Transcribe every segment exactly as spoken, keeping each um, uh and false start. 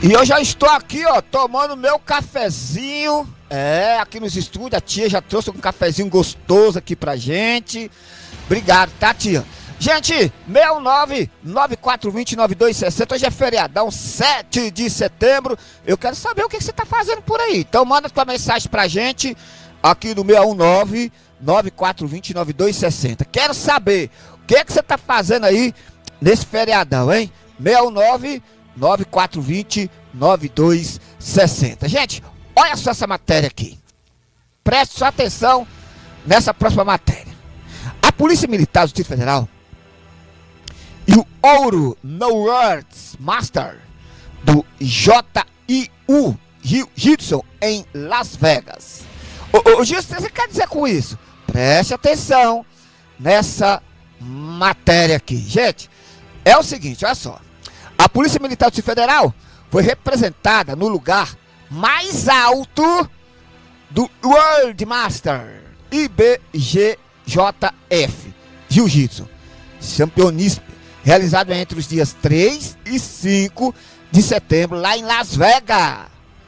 E eu já estou aqui, ó, tomando meu cafezinho. É, aqui nos estúdios, a tia já trouxe um cafezinho gostoso aqui pra gente. Obrigado, tá, tia? Gente, seis nove nove quatro dois zero nove dois seis zero, hoje é feriadão, sete de setembro. Eu quero saber o que, que você tá fazendo por aí. Então manda tua mensagem pra gente aqui no seis um nove nove quatro dois zero nove dois seis zero. Quero saber o que, que você tá fazendo aí nesse feriadão, hein? seis um nove nove quatro dois zero nove dois seis zero. Gente, olha só essa matéria aqui. Preste sua atenção nessa próxima matéria. A Polícia Militar do Distrito Federal e o Ouro No Words Master do J I U Jiu-Jitsu em Las Vegas. O, o Gilson, você quer dizer com isso? Preste atenção nessa matéria aqui. Gente, é o seguinte, olha só. A Polícia Militar do Distrito Federal foi representada no lugar mais alto do World Master I B J J F Jiu-Jitsu Championship, realizado entre os dias três e cinco de setembro, lá em Las Vegas.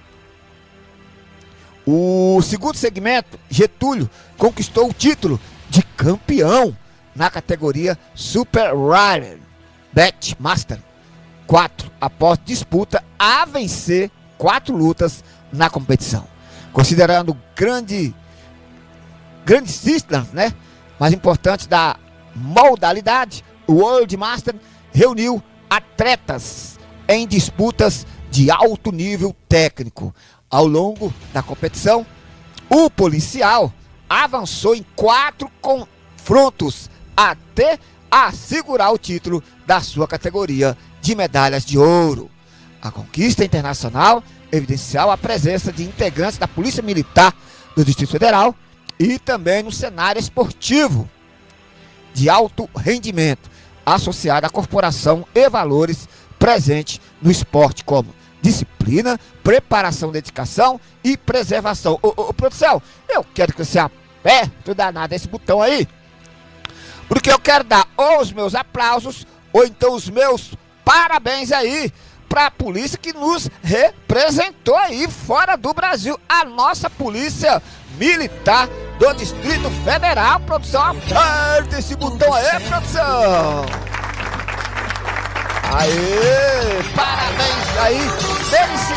O segundo segmento, Getúlio, conquistou o título de campeão na categoria Super Rare Bet Master quatro, após disputa a vencer quatro lutas na competição. Considerando grande, grandes systems, né, mais importantes da modalidade, o World Master reuniu atletas em disputas de alto nível técnico. Ao longo da competição, o policial avançou em quatro confrontos até assegurar o título da sua categoria de medalhas de ouro. A conquista internacional evidenciou a presença de integrantes da Polícia Militar do Distrito Federal e também no cenário esportivo de alto rendimento, associado à corporação e valores presentes no esporte, como disciplina, preparação, dedicação e preservação. Ô, ô, ô produção, eu quero que você aperte danado esse botão aí, porque eu quero dar ou os meus aplausos ou então os meus parabéns aí para a polícia que nos representou aí fora do Brasil, a nossa Polícia Militar do Distrito Federal. Produção, aperta esse botão aí, produção. Aê, parabéns aí,